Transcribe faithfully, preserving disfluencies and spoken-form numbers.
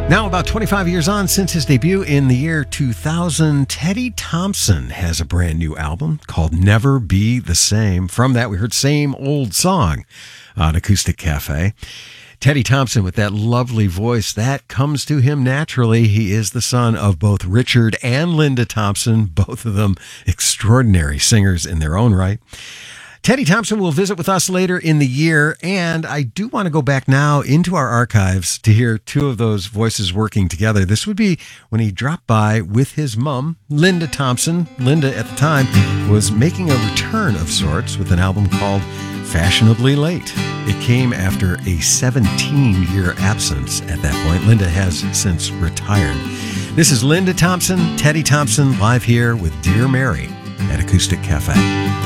Now, about twenty-five years on since his debut in the year two thousand, Teddy Thompson has a brand new album called Never Be the Same. From that, we heard Same Old Song on Acoustic Cafe. Teddy Thompson, with that lovely voice, that comes to him naturally. He is the son of both Richard and Linda Thompson, both of them extraordinary singers in their own right. Teddy Thompson will visit with us later in the year, and I do want to go back now into our archives to hear two of those voices working together. This would be when he dropped by with his mom, Linda Thompson. Linda, at the time, was making a return of sorts with an album called Fashionably Late. It came after a seventeen-year absence at that point. Linda has since retired. This is Linda Thompson, Teddy Thompson, live here with Dear Mary at Acoustic Cafe.